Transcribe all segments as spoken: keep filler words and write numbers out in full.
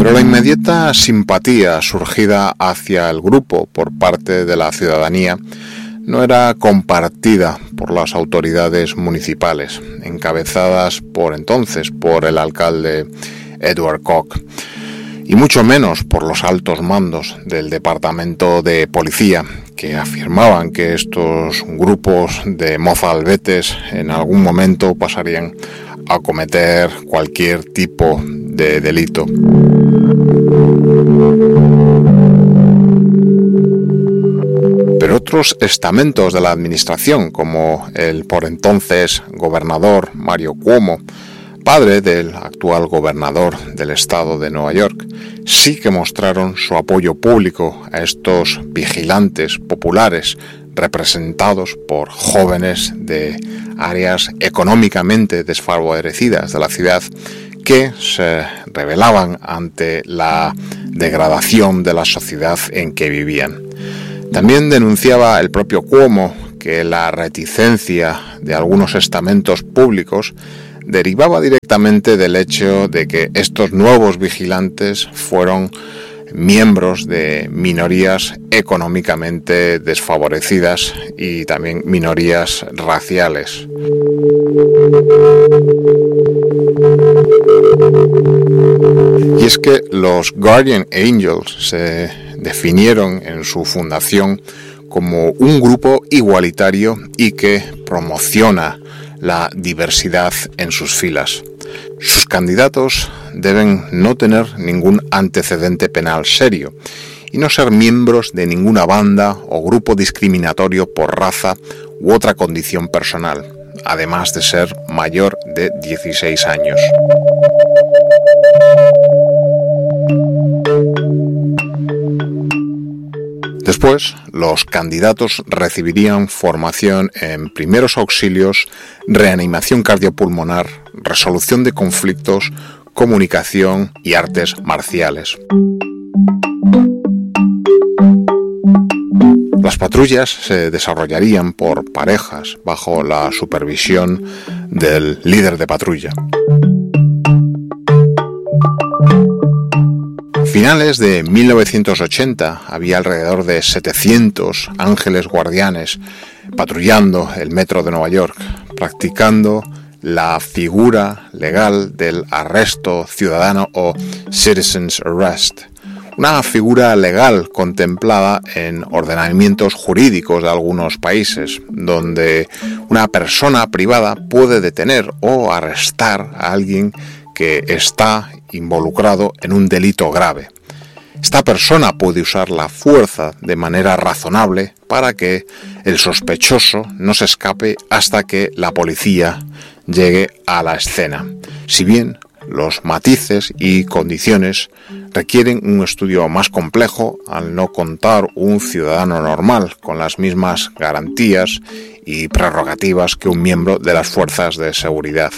Pero la inmediata simpatía surgida hacia el grupo por parte de la ciudadanía no era compartida por las autoridades municipales, encabezadas por entonces por el alcalde Edward Koch, y mucho menos por los altos mandos del departamento de policía, que afirmaban que estos grupos de mozalbetes en algún momento pasarían a cometer cualquier tipo de delito. Pero otros estamentos de la administración, como el por entonces gobernador Mario Cuomo, padre del actual gobernador del estado de Nueva York, sí que mostraron su apoyo público a estos vigilantes populares representados por jóvenes de áreas económicamente desfavorecidas de la ciudad que se rebelaban ante la degradación de la sociedad en que vivían. También denunciaba el propio Cuomo que la reticencia de algunos estamentos públicos derivaba directamente del hecho de que estos nuevos vigilantes fueron miembros de minorías económicamente desfavorecidas y también minorías raciales. Y es que los Guardian Angels se definieron en su fundación como un grupo igualitario y que promociona la diversidad en sus filas. Sus candidatos deben no tener ningún antecedente penal serio y no ser miembros de ninguna banda o grupo discriminatorio por raza u otra condición personal, además de ser mayor de dieciséis años. Después, los candidatos recibirían formación en primeros auxilios, reanimación cardiopulmonar, resolución de conflictos, comunicación y artes marciales. Las patrullas se desarrollarían por parejas bajo la supervisión del líder de patrulla. A finales de mil novecientos ochenta había alrededor de setecientos ángeles guardianes patrullando el metro de Nueva York, practicando la figura legal del arresto ciudadano o citizen's arrest, una figura legal contemplada en ordenamientos jurídicos de algunos países, donde una persona privada puede detener o arrestar a alguien que está involucrado en un delito grave. Esta persona puede usar la fuerza de manera razonable para que el sospechoso no se escape hasta que la policía llegue a la escena. Si bien los matices y condiciones requieren un estudio más complejo al no contar un ciudadano normal con las mismas garantías y prerrogativas que un miembro de las fuerzas de seguridad.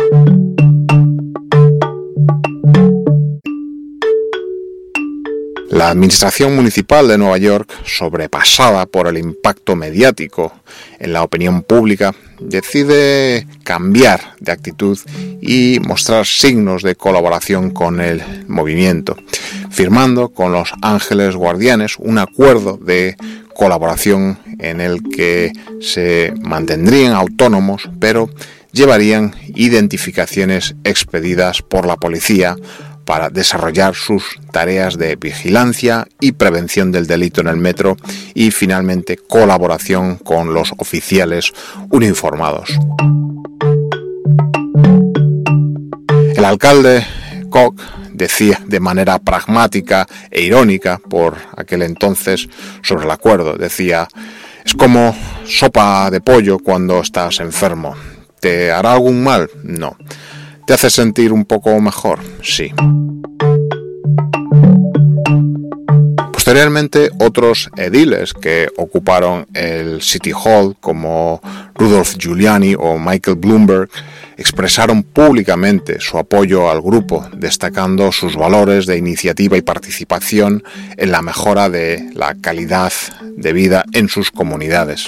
La administración municipal de Nueva York, sobrepasada por el impacto mediático en la opinión pública, decide cambiar de actitud y mostrar signos de colaboración con el movimiento, firmando con los Ángeles Guardianes un acuerdo de colaboración en el que se mantendrían autónomos, pero llevarían identificaciones expedidas por la policía para desarrollar sus tareas de vigilancia y prevención del delito en el metro y, finalmente, colaboración con los oficiales uniformados. El alcalde Koch decía de manera pragmática e irónica por aquel entonces sobre el acuerdo, decía: es como sopa de pollo cuando estás enfermo. ¿Te hará algún mal? No. ¿Te hace sentir un poco mejor? Sí. Posteriormente, otros ediles que ocuparon el City Hall, como Rudolph Giuliani o Michael Bloomberg, expresaron públicamente su apoyo al grupo, destacando sus valores de iniciativa y participación en la mejora de la calidad de vida en sus comunidades.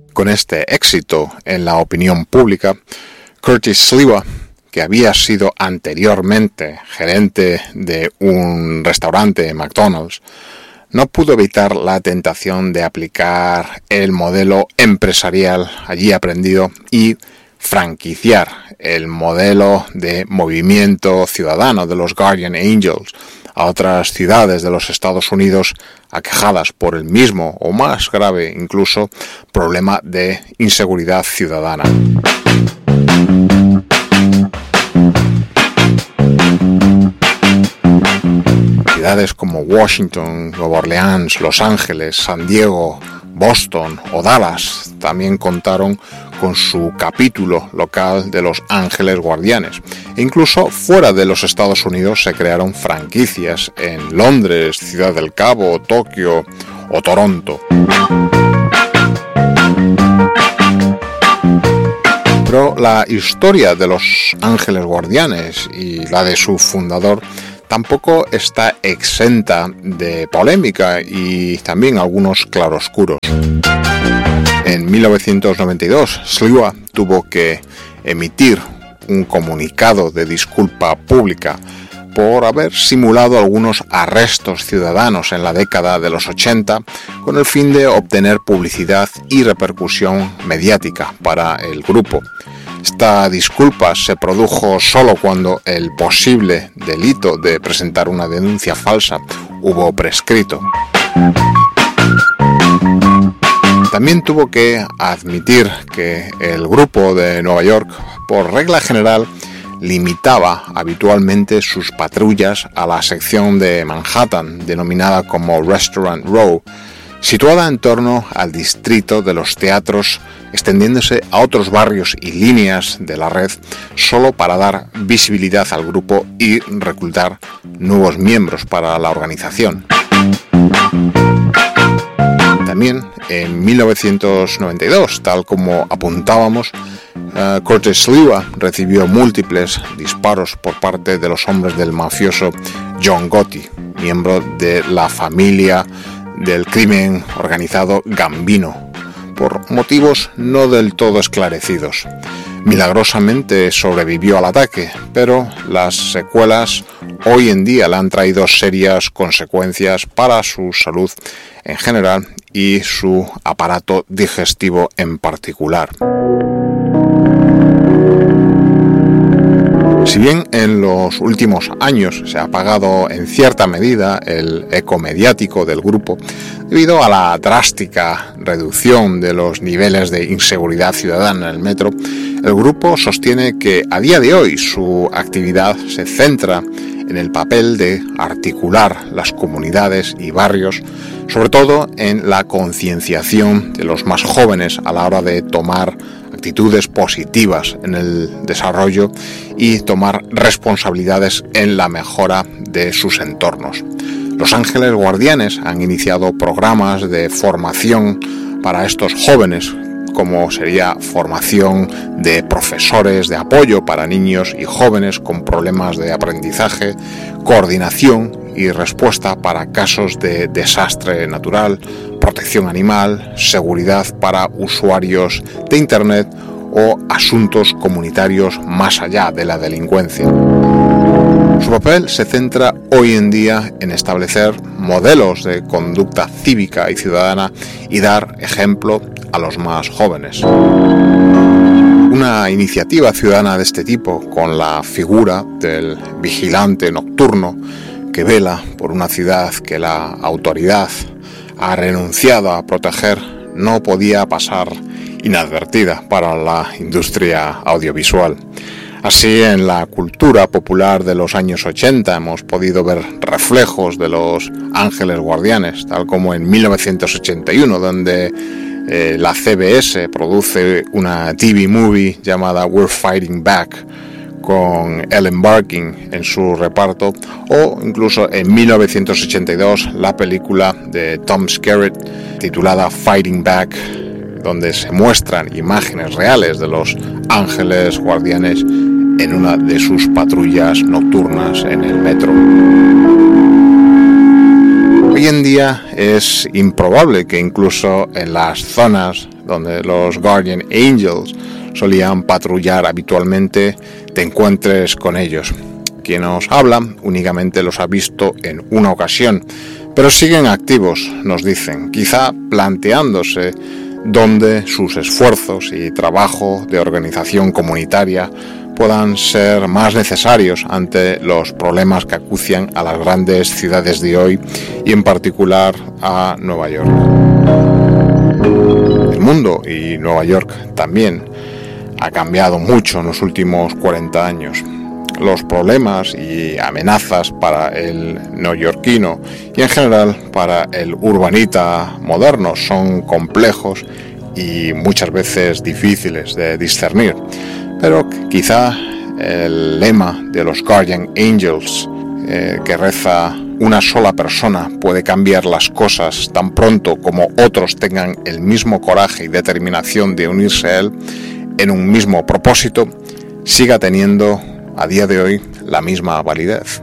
Con este éxito en la opinión pública, Curtis Sliwa, que había sido anteriormente gerente de un restaurante McDonald's, no pudo evitar la tentación de aplicar el modelo empresarial allí aprendido y franquiciar el modelo de movimiento ciudadano de los Guardian Angels a otras ciudades de los Estados Unidos aquejadas por el mismo o más grave incluso problema de inseguridad ciudadana. Ciudades como Washington, Nueva Orleans, Los Ángeles, San Diego, Boston o Dallas también contaron con su capítulo local de los Ángeles Guardianes. E incluso fuera de los Estados Unidos se crearon franquicias en Londres, Ciudad del Cabo, Tokio o Toronto. Pero la historia de los Ángeles Guardianes y la de su fundador tampoco está exenta de polémica y también algunos claroscuros. En mil novecientos noventa y dos, Sliwa tuvo que emitir un comunicado de disculpa pública por haber simulado algunos arrestos ciudadanos en la década de los ochenta con el fin de obtener publicidad y repercusión mediática para el grupo. Esta disculpa se produjo solo cuando el posible delito de presentar una denuncia falsa hubo prescrito. También tuvo que admitir que el grupo de Nueva York, por regla general, limitaba habitualmente sus patrullas a la sección de Manhattan, denominada como Restaurant Row, situada en torno al distrito de los teatros, extendiéndose a otros barrios y líneas de la red solo para dar visibilidad al grupo y reclutar nuevos miembros para la organización. También en mil novecientos noventa y dos, tal como apuntábamos, uh, Curtis Sliwa recibió múltiples disparos por parte de los hombres del mafioso John Gotti, miembro de la familia del crimen organizado Gambino, por motivos no del todo esclarecidos. Milagrosamente sobrevivió al ataque, pero las secuelas hoy en día le han traído serias consecuencias para su salud en general y su aparato digestivo en particular. Si bien en los últimos años se ha apagado en cierta medida el eco mediático del grupo debido a la drástica reducción de los niveles de inseguridad ciudadana en el metro, el grupo sostiene que a día de hoy su actividad se centra en el papel de articular las comunidades y barrios, sobre todo en la concienciación de los más jóvenes a la hora de tomar actitudes positivas en el desarrollo y tomar responsabilidades en la mejora de sus entornos. Los Ángeles Guardianes han iniciado programas de formación para estos jóvenes, como sería formación de profesores de apoyo para niños y jóvenes con problemas de aprendizaje, coordinación y respuesta para casos de desastre natural, protección animal, seguridad para usuarios de Internet o asuntos comunitarios más allá de la delincuencia. Su papel se centra hoy en día en establecer modelos de conducta cívica y ciudadana y dar ejemplo a los más jóvenes. Una iniciativa ciudadana de este tipo, con la figura del vigilante nocturno que vela por una ciudad que la autoridad ha renunciado a proteger, no podía pasar inadvertida para la industria audiovisual. Así, en la cultura popular de los años ochenta hemos podido ver reflejos de los Ángeles Guardianes, tal como en mil novecientos ochenta y uno, donde eh, la C B S produce una T V movie llamada We're Fighting Back, con Ellen Barkin en su reparto, o incluso en mil novecientos ochenta y dos la película de Tom Skerritt titulada Fighting Back, donde se muestran imágenes reales de los Ángeles Guardianes en una de sus patrullas nocturnas en el metro. Hoy en día es improbable que incluso en las zonas donde los Guardian Angels solían patrullar habitualmente te encuentres con ellos. Quien nos habla únicamente los ha visto en una ocasión, pero siguen activos, nos dicen, quizá planteándose dónde sus esfuerzos y trabajo de organización comunitaria puedan ser más necesarios ante los problemas que acucian a las grandes ciudades de hoy y en particular a Nueva York. El mundo y Nueva York también ha cambiado mucho en los últimos cuarenta años. Los problemas y amenazas para el neoyorquino y en general para el urbanita moderno son complejos y muchas veces difíciles de discernir. Pero quizá el lema de los Guardian Angels, eh, que reza una sola persona puede cambiar las cosas tan pronto como otros tengan el mismo coraje y determinación de unirse a él en un mismo propósito, siga teniendo a día de hoy la misma validez.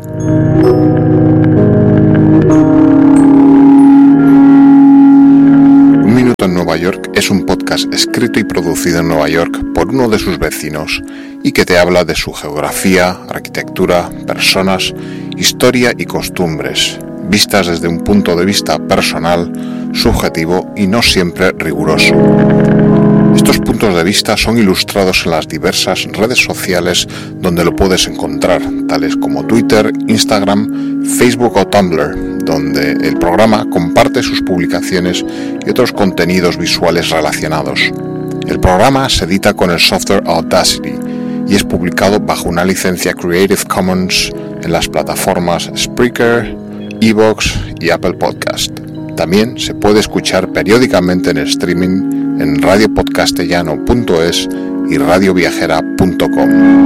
Un Minuto en Nueva York es un podcast escrito y producido en Nueva York por uno de sus vecinos y que te habla de su geografía, arquitectura, personas, historia y costumbres, vistas desde un punto de vista personal, subjetivo y no siempre riguroso. Estos puntos de vista son ilustrados en las diversas redes sociales donde lo puedes encontrar, tales como Twitter, Instagram, Facebook o Tumblr, donde el programa comparte sus publicaciones y otros contenidos visuales relacionados. El programa se edita con el software Audacity y es publicado bajo una licencia Creative Commons en las plataformas Spreaker, iVoox y Apple Podcast. También se puede escuchar periódicamente en streaming en radio podcastellano punto es y radio viajera punto com.